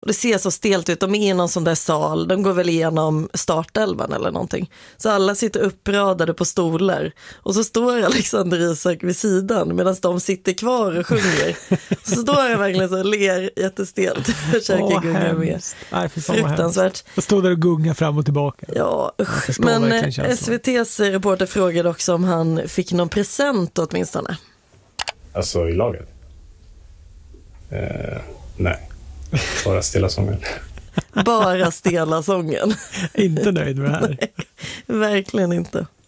det ser så stelt ut. De är i någon sån där sal. De går väl igenom startelvan eller någonting. Så alla sitter uppradade på stolar. Och så står Alexander Isak vid sidan medan de sitter kvar och sjunger. Så står jag verkligen så och ler jättestelt. Försöker gunga med. Fruktansvärt. Jag står där och gungar fram och tillbaka. Ja, men SVT:s reporter frågade också om han fick någon present åtminstone. Alltså i laget? Nej, bara stela sången. Bara stela sången. Inte nöjd med det här. Nej, verkligen inte.